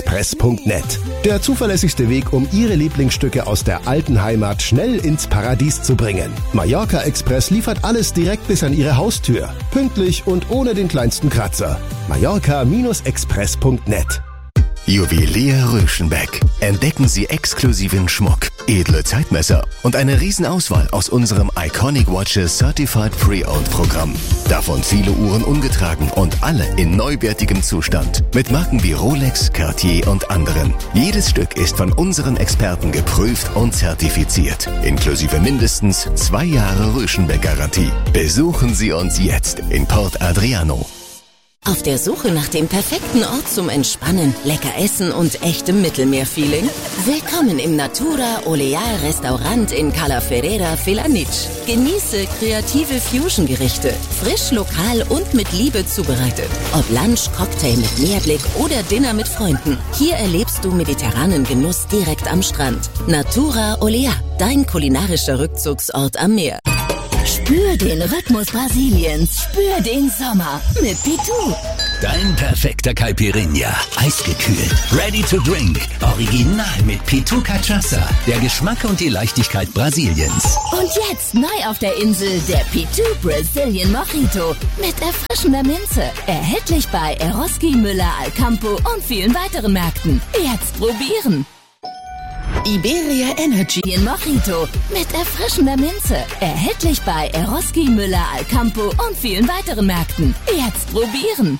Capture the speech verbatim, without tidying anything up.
express punkt net. Der zuverlässigste Weg, um Ihre Lieblingsstücke aus der alten Heimat schnell ins Paradies zu bringen. Mallorca Express liefert alles direkt bis an Ihre Haustür. Pünktlich und ohne den kleinsten Kratzer. Mallorca express punkt net. Juwelier Röschenbeck. Entdecken Sie exklusiven Schmuck, edle Zeitmesser und eine Riesenauswahl aus unserem Iconic Watches Certified Pre-Owned Programm. Davon viele Uhren ungetragen und alle in neuwertigem Zustand. Mit Marken wie Rolex, Cartier und anderen. Jedes Stück ist von unseren Experten geprüft und zertifiziert. Inklusive mindestens zwei Jahre Röschenbeck-Garantie. Besuchen Sie uns jetzt in Port Adriano. Auf der Suche nach dem perfekten Ort zum Entspannen, lecker essen und echtem Mittelmeerfeeling? Willkommen im Natura Oleal Restaurant in Cala Ferrera Felanitx. Genieße kreative Fusion-Gerichte, frisch, lokal und mit Liebe zubereitet. Ob Lunch, Cocktail mit Meerblick oder Dinner mit Freunden. Hier erlebst du mediterranen Genuss direkt am Strand. Natura Oleal, dein kulinarischer Rückzugsort am Meer. Spür den Rhythmus Brasiliens. Spür den Sommer mit Pitu. Dein perfekter Caipirinha. Eisgekühlt. Ready to drink. Original mit Pitu Cachaça. Der Geschmack und die Leichtigkeit Brasiliens. Und jetzt neu auf der Insel der Pitu Brazilian Mojito. Mit erfrischender Minze. Erhältlich bei Eroski, Müller, Alcampo und vielen weiteren Märkten. Jetzt probieren. Iberia Energy in Mojito mit erfrischender Minze. Erhältlich bei Eroski, Müller, Alcampo und vielen weiteren Märkten. Jetzt probieren.